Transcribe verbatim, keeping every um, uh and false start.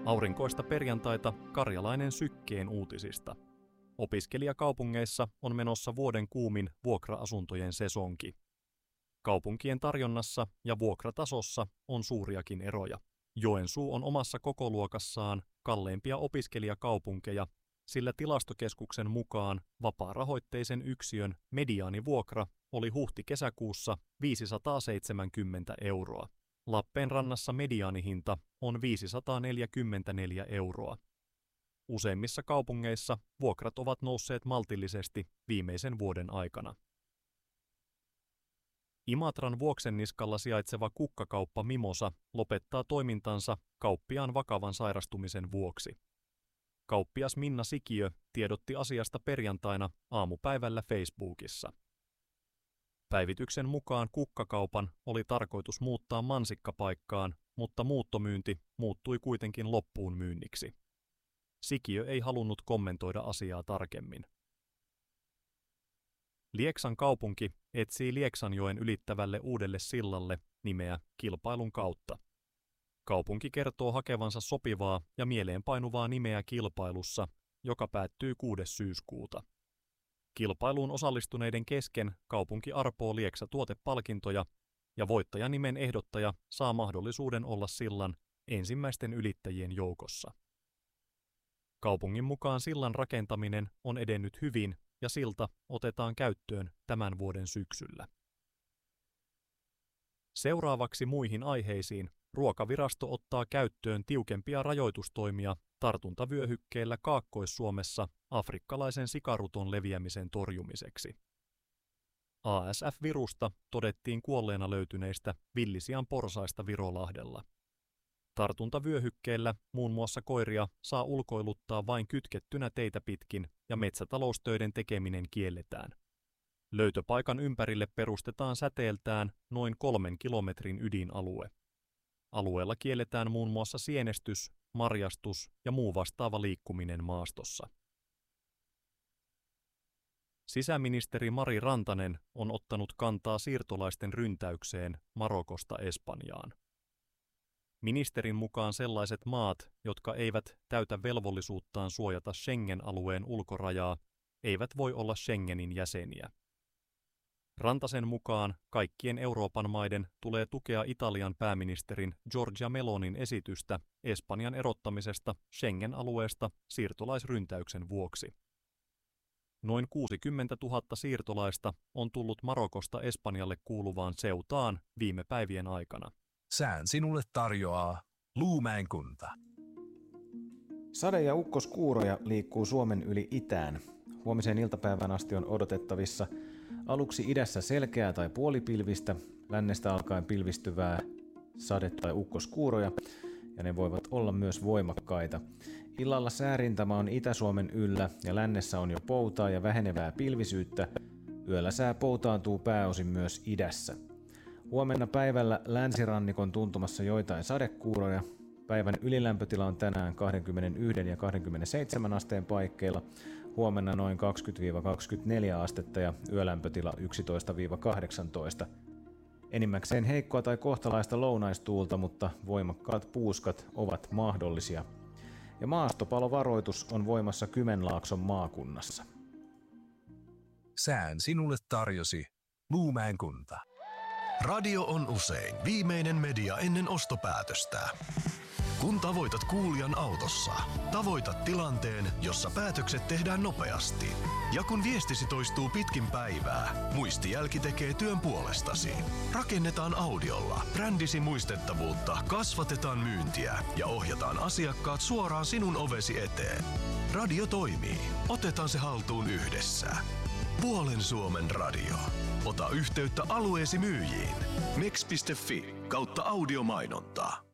Aurinkoista perjantaita Karjalainen Sykkeen uutisista. Opiskelijakaupungeissa on menossa vuoden kuumin vuokra-asuntojen sesonki. Kaupunkien tarjonnassa ja vuokratasossa on suuriakin eroja. Joensuu on omassa kokoluokassaan kalleimpia opiskelijakaupunkeja, sillä Tilastokeskuksen mukaan vapaarahoitteisen yksiön mediaanivuokra oli huhti-kesäkuussa viisisataaseitsemänkymmentä euroa. Lappeenrannassa mediaanihinta on viisisataaneljäkymmentäneljä euroa. Useimmissa kaupungeissa vuokrat ovat nousseet maltillisesti viimeisen vuoden aikana. Imatran Vuoksenniskalla sijaitseva kukkakauppa Mimosa lopettaa toimintansa kauppiaan vakavan sairastumisen vuoksi. Kauppias Minna Sikiö tiedotti asiasta perjantaina aamupäivällä Facebookissa. Päivityksen mukaan kukkakaupan oli tarkoitus muuttaa mansikkapaikkaan, mutta muuttomyynti muuttui kuitenkin loppuun myynniksi. Sikiö ei halunnut kommentoida asiaa tarkemmin. Lieksan kaupunki etsii Lieksanjoen ylittävälle uudelle sillalle nimeä kilpailun kautta. Kaupunki kertoo hakevansa sopivaa ja mieleenpainuvaa nimeä kilpailussa, joka päättyy kuudes syyskuuta. Kilpailuun osallistuneiden kesken kaupunki arpoo Lieksa-tuotepalkintoja ja voittajanimen ehdottaja saa mahdollisuuden olla sillan ensimmäisten ylittäjien joukossa. Kaupungin mukaan sillan rakentaminen on edennyt hyvin ja silta otetaan käyttöön tämän vuoden syksyllä. Seuraavaksi muihin aiheisiin. Ruokavirasto ottaa käyttöön tiukempia rajoitustoimia tartuntavyöhykkeellä Kaakkois-Suomessa afrikkalaisen sikaruton leviämisen torjumiseksi. A S F-virusta todettiin kuolleena löytyneistä villisian porsaista Virolahdella. Tartuntavyöhykkeellä muun muassa koiria saa ulkoiluttaa vain kytkettynä teitä pitkin ja metsätaloustöiden tekeminen kielletään. Löytöpaikan ympärille perustetaan säteeltään noin kolmen kilometrin ydinalue. Alueella kielletään muun muassa sienestys, marjastus ja muu vastaava liikkuminen maastossa. Sisäministeri Mari Rantanen on ottanut kantaa siirtolaisten ryntäykseen Marokosta Espanjaan. Ministerin mukaan sellaiset maat, jotka eivät täytä velvollisuuttaan suojata Schengen-alueen ulkorajaa, eivät voi olla Schengenin jäseniä. Rantasen mukaan kaikkien Euroopan maiden tulee tukea Italian pääministerin Giorgia Melonin esitystä Espanjan erottamisesta Schengen-alueesta siirtolaisryntäyksen vuoksi. Noin kuusikymmentätuhatta siirtolaista on tullut Marokosta Espanjalle kuuluvaan Ceutaan viime päivien aikana. Sään sinulle tarjoaa Luumäen kunta. Sade- ja ukkoskuuroja liikkuu Suomen yli itään. Huomiseen iltapäivään asti on odotettavissa aluksi idässä selkeää tai puolipilvistä, lännestä alkaen pilvistyvää sade- tai ukkoskuuroja, ja ne voivat olla myös voimakkaita. Illalla säärintama on Itä-Suomen yllä ja lännessä on jo poutaa ja vähenevää pilvisyyttä. Yöllä sää poutaantuu pääosin myös idässä. Huomenna päivällä länsirannikon tuntumassa joitain sadekuuroja. Päivän ylilämpötila on tänään kaksikymmentäyksi ja kaksikymmentäseitsemän asteen paikkeilla. Huomenna noin kaksikymmentä kaksikymmentäneljä astetta ja yölämpötila yksitoista kahdeksantoista. Enimmäkseen heikkoa tai kohtalaista lounaistuulta, mutta voimakkaat puuskat ovat mahdollisia. Ja maastopalovaroitus on voimassa Kymenlaakson maakunnassa. Sään sinulle tarjosi Luumäen kunta. Radio on usein viimeinen media ennen ostopäätöstä. Kun tavoitat kuulijan autossa, tavoitat tilanteen, jossa päätökset tehdään nopeasti. Ja kun viestisi toistuu pitkin päivää, muistijälki tekee työn puolestasi. Rakennetaan audiolla brändisi muistettavuutta, kasvatetaan myyntiä ja ohjataan asiakkaat suoraan sinun ovesi eteen. Radio toimii. Otetaan se haltuun yhdessä. Puolen Suomen radio. Ota yhteyttä alueesi myyjiin. Mex piste fi kautta audiomainontaa.